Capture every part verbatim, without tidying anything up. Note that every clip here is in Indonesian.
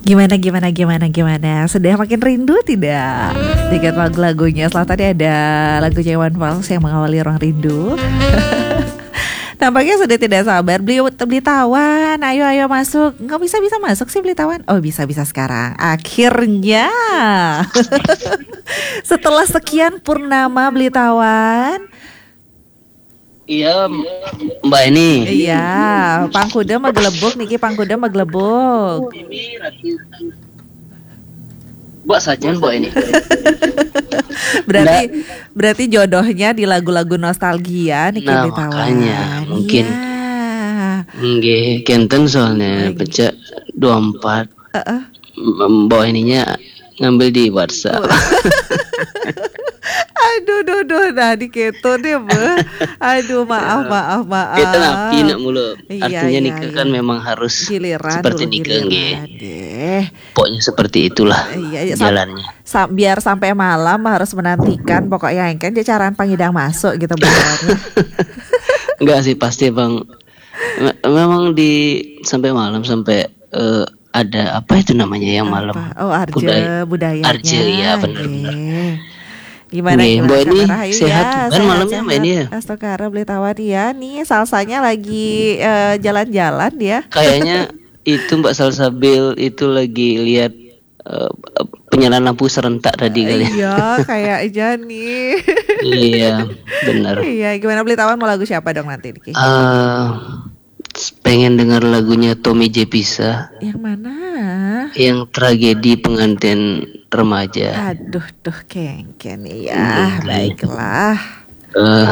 Gimana, gimana, gimana, gimana? Sudah makin rindu tidak? Dengan lagu-lagunya. Setelah tadi ada lagunya Iwan Fals yang mengawali ruang rindu. Tampaknya sudah tidak sabar. Beli, beli tawan. Ayo, ayo masuk. Nggak bisa-bisa masuk sih beli tawan. Oh, bisa-bisa sekarang. Akhirnya. Setelah sekian purnama beli tawan. Iya, Mbak ini. Iya, Pangkuda magelebuk niki Pangkuda magelebuk. Mbak sajian Mbak ini. berarti nah, berarti jodohnya di lagu-lagu nostalgia niki nah, Blitawan. Makanya mungkin. Iya. Nggih, kenten soalnya pecah dua puluh empat. Heeh. Mbak ininya ngambil di WhatsApp. Aduh, duh, duh, nah diketo deh, be. Aduh, maaf, maaf, maaf. Kita napi nak mulu. Artinya iya, nikah iya. kan memang harus giliran seperti dulu, nikah, nggih. Pokoknya seperti itulah iya, iya, jalannya. Sam, biar sampai malam harus menantikan, pokoknya yang kan jacaran pangidang masuk gitu benerannya. Enggak sih, pasti Bang. Memang di sampai malam sampai uh, ada apa itu namanya yang malam? Oh, arja budaya, budayanya. Arja ya, benar-benar. Gimana nih, gimana Mbak ini Rahayu, sehat ya, kan sehat, malamnya sehat. Mbak ini ya? Astagfirullah beli tawar ya. Nih salsanya lagi uh, jalan-jalan ya. Kayaknya itu Mbak Salsabil itu lagi lihat uh, penyalaan lampu serentak tadi kali. Iya, kayaknya nih. Iya, benar. Iya, gimana beli tawar mau lagu siapa dong nanti Ki? Uh, pengen dengar lagunya Tommy J Pisa. Yang mana? Yang tragedi pengantin remaja. Aduh, tuh kengken ya. Hmm, baiklah. Uh,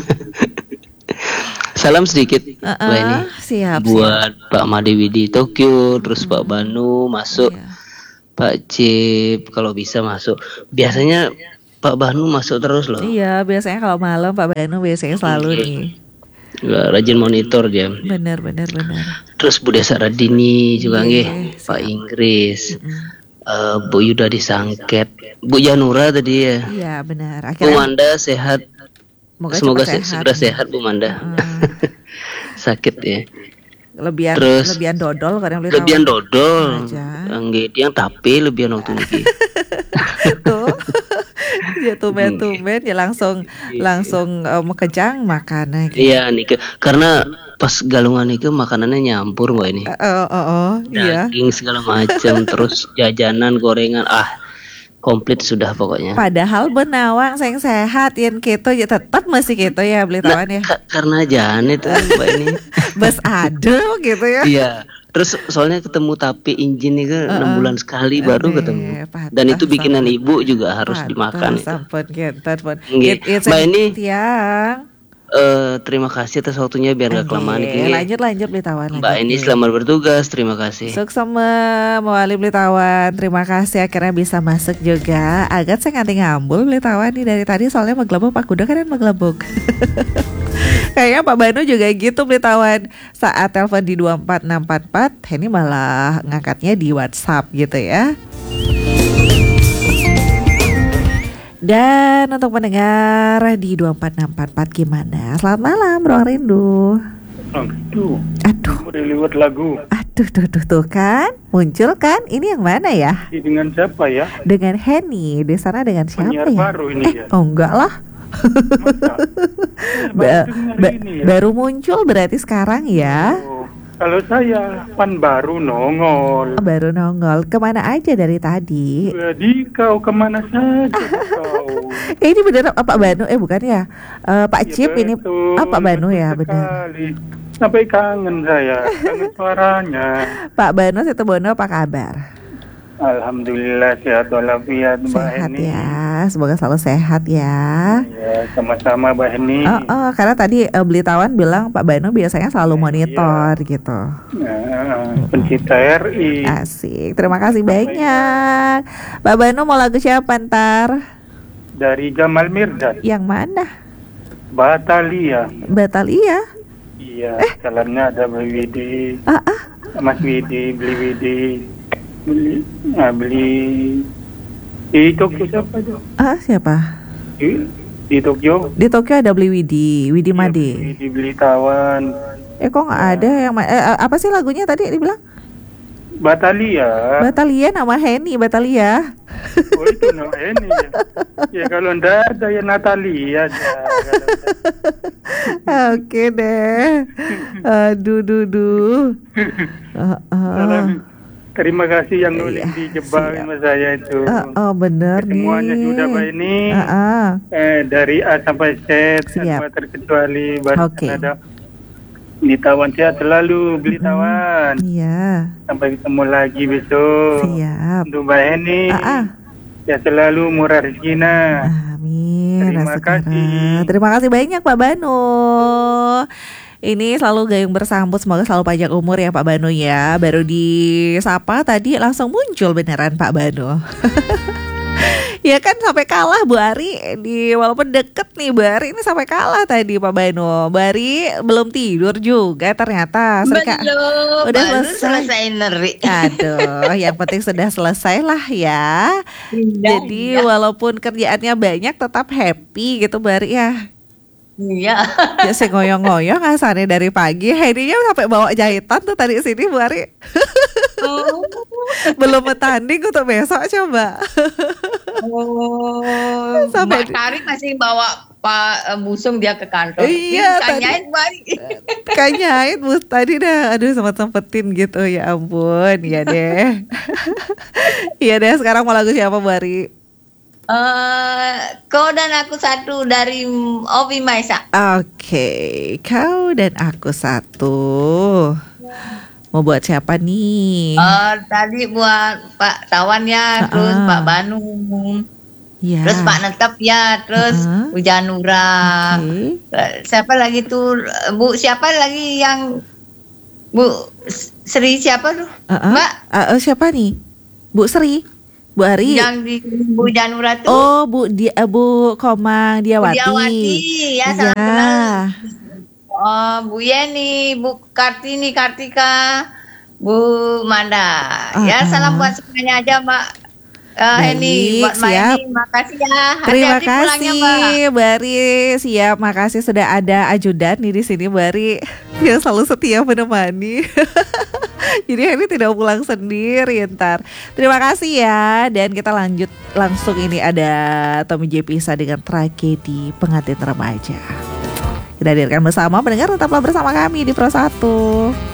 salam sedikit, uh-uh, Mbak ini. Siap. Buat siap. Pak Madewi di Tokyo, terus hmm. Pak Banu masuk, iya. Pak Cip kalau bisa masuk. Biasanya Pak Banu masuk terus loh. Iya, biasanya kalau malam Pak Banu biasanya selalu okay. nih. Rajin monitor dia. Benar, benar, benar. Terus Bu Desa Radini juga nggih, yes, Pak Inggris. Mm-hmm. Uh, Bu Yuda disangket, Bu Janura tadi ya. Iya benar. Akhirnya, Bu Manda sehat. Semoga, Semoga sehat, segera sehat Bu Manda. Mm. Sakit ya. Lebihan, terus lebihan dodol kadang lebihan dodol. Nggih, yang tapi lebihan waktu niki. Tuh. Ya tumen-tumen ya langsung langsung um, kejang makan gitu. Iya nih karena pas galungan itu makanannya nyampur Mbak ini. Oh oh, oh, oh iya. Daging segala macam terus jajanan gorengan ah komplit sudah pokoknya. Padahal benawang sing sehat yang keto ya tetap masih keto ya beli tawan ya. Nah, karena janet Mbak ini. Bes ada gitu ya. Iya. Terus soalnya ketemu tapi injin itu uh, enam bulan sekali baru okay, ketemu. Patah, dan itu bikinan sampun. Ibu juga harus patah, dimakan. Sampun kita pun. Mbak ini tiang. Uh, terima kasih atas waktunya biar nggak kelamaan ini. Lanjut lanjut beli tawan. Mbak ini selamat bertugas, terima kasih. Sukses mewali beli tawan. Terima kasih akhirnya bisa masuk juga. Agak saya nganti ngambul beli tawan nih dari tadi soalnya magelebuk Pak Kuda kan magelebuk. Kayaknya Pak Banu juga gitu beli tawan. Saat telepon di dua empat enam empat empat, ini malah ngangkatnya di WhatsApp gitu ya. Dan untuk mendengar di dua empat enam empat empat gimana? Selamat malam Ruang Rindu. Aduh. Aduh. Udah lewat lagu. Aduh tuh tuh tuh kan muncul kan? Ini yang mana ya? Dengan siapa ya? Dengan Henny. Di sana dengan siapa Penyiar ya? Baru ini eh, ya. Oh enggak lah. ba- ba- ya? Baru muncul berarti sekarang ya. Oh, kalau saya pan baru nongol. Baru nongol. Kemana aja dari tadi? Jadi kau kemana saja kau? Eh, ini bener Pak Banu? Eh bukan ya, uh, Pak ya, Cip betul, ini ah, Pak Banu ya benar. Sampai kangen saya, kangen suaranya. Pak Banu Situbondo apa kabar? Alhamdulillah sehat walafiat Mbak Sehat Heni. Ya, semoga selalu sehat ya. Ya, sama-sama Mbak Heni. Oh, oh, karena tadi uh, beli tawan bilang Pak Banu biasanya selalu monitor ya. Gitu. Nah, pencinta R I. Asik, terima kasih banyak. Pak Banu mau lagu siapa ntar? Dari Jamal Mirdad. Yang mana? Batalia. Batalia? Iya, eh. Jalannya ada beli Widi. Ah, ah. Mas Widi, beli Widi. Beli, nah beli di Tokyo siapa itu? Ah siapa? Di, di Tokyo. Di Tokyo ada beli Widi, Widi ya, Made. Widi beli tawan. Eh kok nggak ada yang eh, apa sih lagunya tadi dibilang? Batalia. Batalia nama Henny, Batalia. Oh itu nama ini ya. Ya kalau ndak ada ya Natalia aja. Oke deh. Aduh, duh, duh. Uh, uh. Salam. Terima kasih yang nulis Iya, di jebak siap. sama saya itu. Uh, oh bener Semuanya nih. sudah Pak ini. Uh, uh. Eh, dari A sampai Z Siap. tanpa terkecuali. Baru Oke. ada Beli Tawan sehat selalu, Beli Tawan. Iya, Sampai ketemu lagi besok. siap. Untuk Mbak Heni. Ah, ah. Ya selalu murah rezekinya. Amin. Terima Askara. kasih. Terima kasih banyak Pak Banu. Ini selalu gayung bersambut, semoga selalu panjang umur ya Pak Banu ya. Baru disapa tadi langsung muncul beneran Pak Banu. Ya kan sampai kalah Bu Ari di walaupun deket nih Bu Ari ini sampai kalah tadi Pak Banu. Bu Ari belum tidur juga ternyata. Serika, Belum, udah baru selesai. selesai neri. Aduh, yang penting sudah selesai lah ya. Iya, Jadi iya. walaupun kerjaannya banyak tetap happy gitu Bu Ari ya. Iya. Ya si ngoyong-ngoyong asalnya dari pagi. Hedinya sampai bawa jahitan tuh tadi sini Bu Ari. Oh. Belum bertanding untuk besok coba. Oh, Sampai Mbak Tari masih bawa Pak eh, Busung dia ke kantor. Iya, Tanyain Bari. Kanyain Bu tadi dah. Aduh sempet-sempetin gitu ya ampun. Iya deh. Iya deh sekarang mau lagu siapa Bu Ari? Eh, kau dan aku satu dari Ovi Maisa. Oke, kau dan aku satu. Mau buat siapa nih? Eh, tadi buat Pak Tawan ya, terus Ah. Pak Banu, Ya. terus Pak Netep ya, terus Ah. Bu Janura. Oke. Eh, Siapa lagi tuh Bu? Siapa lagi yang Bu Sri siapa tuh? Uh-uh. Mbak Uh, uh, siapa nih? Bu Sri, Bu Ari. yang di Bu Janura tuh. Oh, Bu dia uh, Bu Komang Diawati. Diawati, ya, salam Iya. kenal. Oh, Bu Yeni, Bu Kartini Kartika, Bu Manda. Ya, Uh-uh. salam buat semuanya aja, Mbak. Eh, Heni, Baik, buat Mbak siap. Heni, makasih ya. Terima Hati-hati pulangnya, Mbak. kasih, Bari. Siap, makasih sudah ada ajudan nih di sini, Bari, yang selalu setia menemani. Jadi ini tidak pulang sendiri ntar. Terima kasih ya. Dan kita lanjut langsung ini ada Tommy J Pisa dengan Tragedi Pengantin Remaja. Kita hadirkan bersama, pendengar tetaplah bersama kami di Pro satu.